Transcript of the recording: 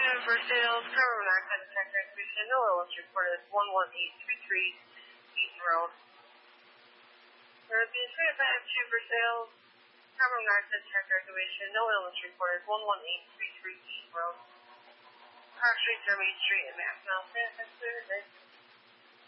for sales, carbon monoxide detector activation, no illness reported, 11833 East Road. European 352 for sales, carbon monoxide detector activation, no illness reported, 11833 East Road. Park Street, 38th Street, and Mass. Now, San Francisco,